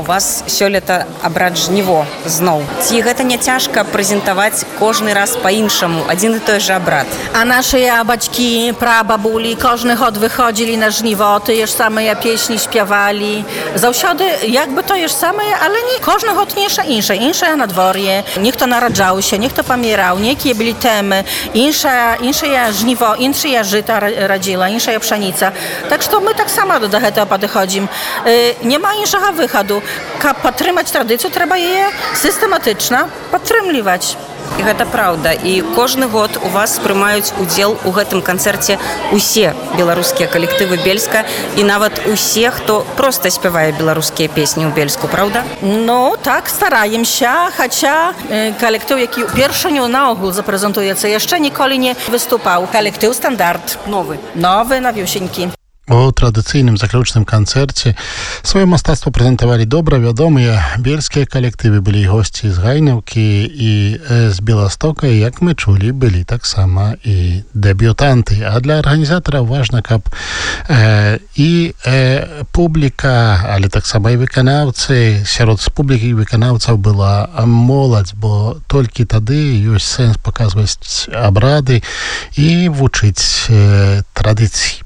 вас сёлета абрад жніво зноў. Ці гэта не цяжка прэзентаваць кожны раз па-іншаму, адзін і той жа абрад? A nasze baćki, prababuli, każdy hod wychodzili na żniwo, to już same pieśni śpiewali. Zawsiady jakby to już same, ale nie każdy hod insze na dworze. Niech to narodzał się, niech to pomierał, niekie byli temy, insze żniwo, insze żyta radziła, insze pszenica. Tak że my tak samo do tego podchodzimy. Nie ma innego wychodu. Podtrzymać tradycję, trzeba je systematycznie podtrzymywać. І гэта праўда. І кожны год у вас прымаюць удзел у гэтым канцэрце усе беларускія калектывы Бельска і нават усе, хто проста спявае беларускія песні ў Бельску, праўда? Ну, так, стараемся, хаця калектыў, які першыню наогул запрэзентуецца, яшчэ ніколі не выступаў. Калектыў «Стандарт». Новы, навюсенькі. У традыцыйным заключным канцэрце сваё мастацтва прэзентавалі добра вядомыя бельскія калектывы, былі і госці з Гайнаўкі і з Беластока, і, як мы чулі, былі таксама і дэбютанты. А для арганізатараў важна, каб публіка, але таксама і выканаўцы, сярод публікі і выканаўцаў была моладзь, бо толькі тады ёсць сэнс паказваць абрады і вучыць традыцыі.